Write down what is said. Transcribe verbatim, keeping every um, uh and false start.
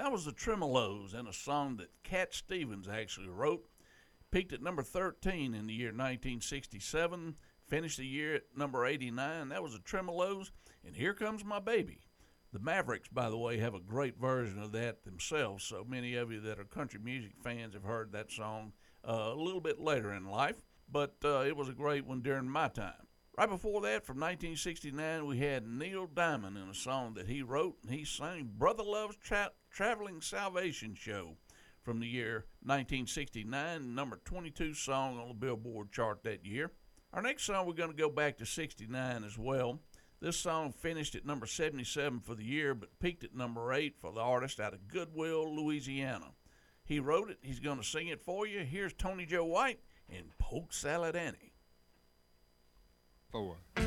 That was the Tremolos and a song that Cat Stevens actually wrote. Peaked at number thirteen in the year nineteen sixty-seven, finished the year at number eighty-nine. That was the Tremolos, and Here Comes My Baby. The Mavericks, by the way, have a great version of that themselves, so many of you that are country music fans have heard that song uh, a little bit later in life, but uh, it was a great one during my time. Right before that, from nineteen sixty-nine, we had Neil Diamond in a song that he wrote, and he sang Brother Love's Tra- Traveling Salvation Show from the year nineteen sixty-nine, number twenty-two song on the Billboard chart that year. Our next song, we're going to go back to sixty-nine as well. This song finished at number seventy-seven for the year, but peaked at number eight for the artist out of Goodwill, Louisiana. He wrote it. He's going to sing it for you. Here's Tony Joe White and Polk Salad Annie. Four.